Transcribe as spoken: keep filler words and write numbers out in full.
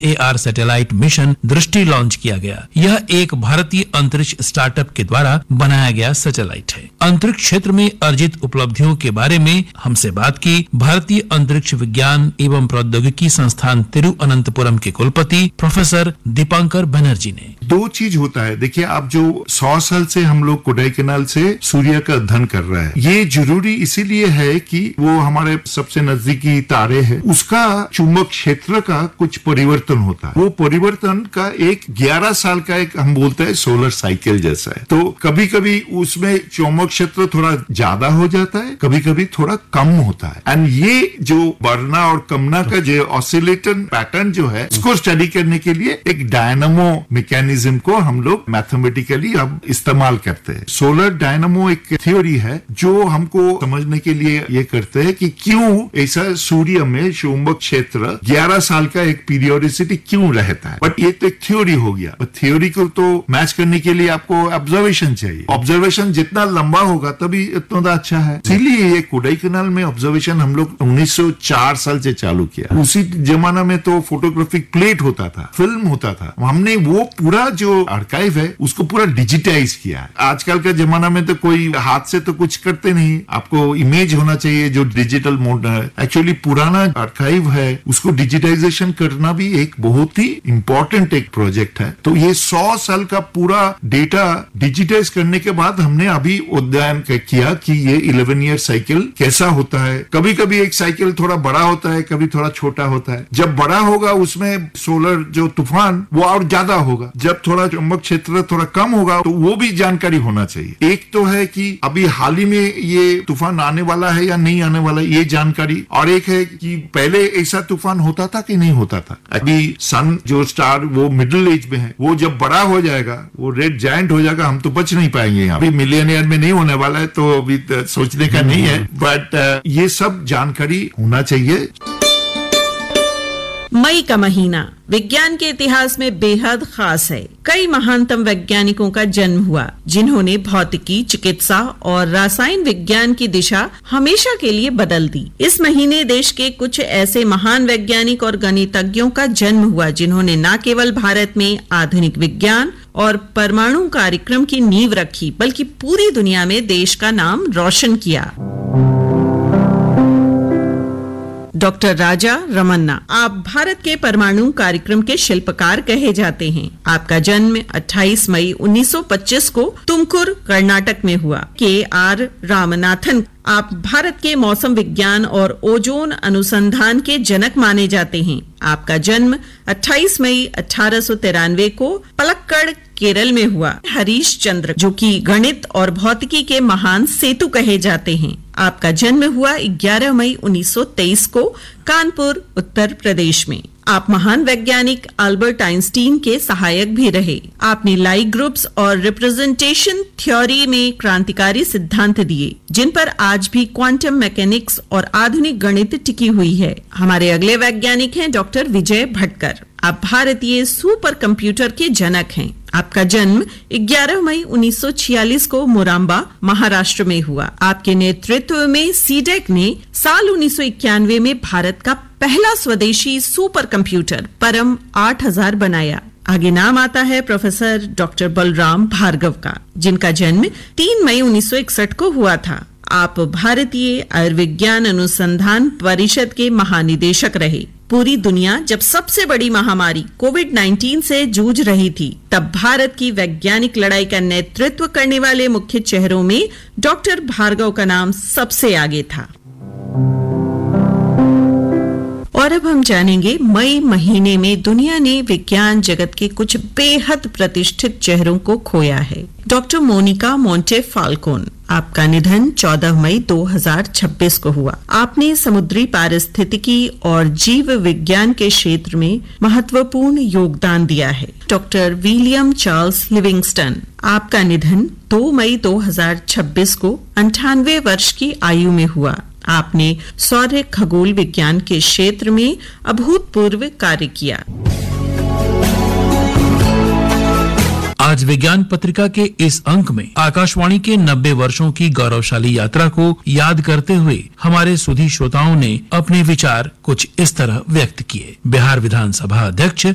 A R satellite mission दृष्टि launch किया गया। यह एक भारतीय अंतरिक्ष स्टार्टअप के द्वारा बनाया गया सैटेलाइट है। अंतरिक्ष क्षेत्र में अर्जित उपलब्धियों के बारे में हमसे बात की भारतीय अंतरिक्ष विज्ञान एवं प्रौद्योगिकी संस्थान तिरुअनंतपुरम के कुलपति प्रोफेसर दीपांकर बनर्जी ने। दो चीज होता है, देखिए आप जो सौ साल से हम लोग कोडाईकनाल से सूर्य का अध्ययन कर रहे हैं, ये जरूरी इसीलिए है कि वो हमारे सबसे नजदीकी तारे हैं, उसका चुंबक क्षेत्र का कुछ परिवर्तन होता है। वो परिवर्तन का एक ग्यारह साल का एक हम बोलते हैं सोलर साइकिल जैसा है। तो कभी कभी उसमें चुंबक क्षेत्र थोड़ा ज्यादा हो जाता है, कभी कभी थोड़ा कम होता है। एंड ये जो बढ़ना और कमना का जो ऑसिलेटर पैटर्न जो है, इसको स्टडी करने के लिए एक डायनामो मैकेनिज्म को हम लोग मैथमेटिकली अब इस्तेमाल करते हैं। सोलर डायनामो एक थ्योरी है जो हमको समझने के लिए ये करते हैं कि क्यों ऐसा सूर्य में चुंबक क्षेत्र ग्यारह साल का एक पीरियोडिसिटी क्यों रहता है। बट ये तो एक थ्योरी हो गया। बट थ्योरी को तो मैच करने के लिए आपको ऑब्जर्वेशन चाहिए। ऑब्जर्वेशन जितना लंबा होगा तभी इतना अच्छा है। इसीलिए ये कोडाईकनाल में ऑब्जर्वेशन हम लोग उन्नीस सौ चार साल से चालू किया। उसी जमाना में तो फोटोग्राफिक प्लेट होता था, फिल्म होता था। हमने वो पूरा जो आर्काइव है उसको पूरा डिजिटाइज किया है। आजकल के जमाना में तो कोई हाथ से तो कुछ करते नहीं, आपको इमेज होना चाहिए जो डिजिटल मोड है। एक्चुअली पुराना आर्काइव है उसको डिजिटाइजेशन करना भी एक बहुत ही इंपॉर्टेंट एक प्रोजेक्ट है। तो ये सौ साल का पूरा डेटा डिजिटाइज करने के बाद हमने अभी अध्ययन किया कि ये इलेवन ईयर साइकिल कैसा होता है। कभी कभी एक साइकिल थोड़ा बड़ा होता है, कभी थोड़ा छोटा होता है। जब बड़ा होगा उसमें सोलर जो तूफान वो और ज्यादा होगा, जब थोड़ा चुंबक क्षेत्र थोड़ा कम होगा तो वो भी जानकारी होना चाहिए। एक तो है कि अभी हाल ही में ये तूफान आने वाला है या नहीं आने वाला है ये जानकारी, और एक है कि पहले ऐसा तूफान होता था कि नहीं होता था। अभी सन जो स्टार वो मिडिल एज में है, वो जब बड़ा हो जाएगा वो रेड जायंट हो जाएगा, हम तो बच नहीं पाएंगे। यहाँ अभी मिलियनियर में नहीं होने वाला है तो अभी सोचने का नहीं है, बट ये सब जानकारी होना चाहिए। मई का महीना विज्ञान के इतिहास में बेहद खास है। कई महानतम वैज्ञानिकों का जन्म हुआ जिन्होंने भौतिकी, चिकित्सा और रसायन विज्ञान की दिशा हमेशा के लिए बदल दी। इस महीने देश के कुछ ऐसे महान वैज्ञानिक और गणितज्ञों का जन्म हुआ जिन्होंने न केवल भारत में आधुनिक विज्ञान और परमाणु कार्यक्रम की नींव रखी बल्कि पूरी दुनिया में देश का नाम रोशन किया। डॉक्टर राजा रमन्ना, आप भारत के परमाणु कार्यक्रम के शिल्पकार कहे जाते हैं। आपका जन्म अट्ठाईस मई उन्नीस सौ पच्चीस को तुमकुर, कर्नाटक में हुआ। के आर रामनाथन, आप भारत के मौसम विज्ञान और ओजोन अनुसंधान के जनक माने जाते हैं। आपका जन्म अट्ठाईस मई अठारह सौ तिरानवे को पलक्कड़, केरल में हुआ। हरीश चंद्र, जो कि गणित और भौतिकी के महान सेतु कहे जाते हैं। आपका जन्म हुआ ग्यारह मई उन्नीस सौ तेईस को कानपुर, उत्तर प्रदेश में। आप महान वैज्ञानिक अल्बर्ट आइंस्टीन के सहायक भी रहे। आपने लाई ग्रुप्स और रिप्रेजेंटेशन थ्योरी में क्रांतिकारी सिद्धांत दिए जिन पर आज भी क्वांटम मैकेनिक्स और आधुनिक गणित टिकी हुई है। हमारे अगले वैज्ञानिक हैं डॉक्टर विजय भटकर। आप भारतीय सुपर कंप्यूटर के जनक हैं। आपका जन्म ग्यारह मई उन्नीस सौ छियालीस को मोराम्बा, महाराष्ट्र में हुआ। आपके नेतृत्व में सीडेक ने साल उन्नीस सौ इक्यानवे में भारत का पहला स्वदेशी सुपर कंप्यूटर परम आठ हज़ार बनाया। आगे नाम आता है प्रोफेसर डॉक्टर बलराम भार्गव का, जिनका जन्म तीन मई उन्नीस सौ इकसठ को हुआ था। आप भारतीय आयुर्विज्ञान अनुसंधान परिषद के महानिदेशक रहे। पूरी दुनिया जब सबसे बड़ी महामारी कोविड नाइन्टीन से जूझ रही थी, तब भारत की वैज्ञानिक लड़ाई का नेतृत्व करने वाले मुख्य चेहरों में डॉक्टर भार्गव का नाम सबसे आगे था। और अब हम जानेंगे मई महीने में दुनिया ने विज्ञान जगत के कुछ बेहद प्रतिष्ठित चेहरों को खोया है। डॉक्टर मोनिका मोंटेफाल्कोन, आपका निधन चौदह मई दो हज़ार छब्बीस को हुआ। आपने समुद्री पारिस्थितिकी और जीव विज्ञान के क्षेत्र में महत्वपूर्ण योगदान दिया है। डॉक्टर विलियम चार्ल्स लिविंगस्टन, आपका निधन दो मई दो हज़ार छब्बीस को अंठानवे वर्ष की आयु में हुआ। आपने सौर खगोल विज्ञान के क्षेत्र में अभूतपूर्व कार्य किया। आज विज्ञान पत्रिका के इस अंक में आकाशवाणी के नब्बे वर्षों की गौरवशाली यात्रा को याद करते हुए हमारे सुधी श्रोताओं ने अपने विचार कुछ इस तरह व्यक्त किए। बिहार विधानसभा अध्यक्ष